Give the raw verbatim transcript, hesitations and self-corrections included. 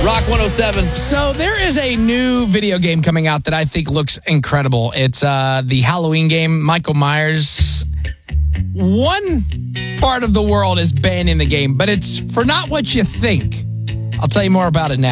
Rock one oh seven. So there is a new video game coming out that I think looks incredible. It's uh, the Halloween game, Michael Myers. One part of the world is banning the game, but it's for not what you think. I'll tell you more about it now.